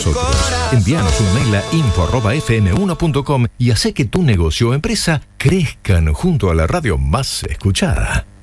nosotros. Envíanos un mail a info@fm1.com y hacé que tu negocio o empresa crezcan junto a la radio más escuchada.